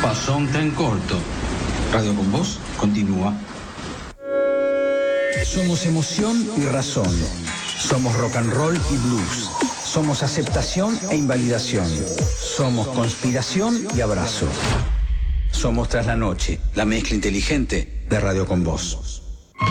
pasó un tren corto. Radio con Vos continúa. Somos emoción y razón. Somos rock and roll y blues. Somos aceptación e invalidación. Somos conspiración y abrazo. Somos Tras la Noche, la mezcla inteligente de Radio con Vos.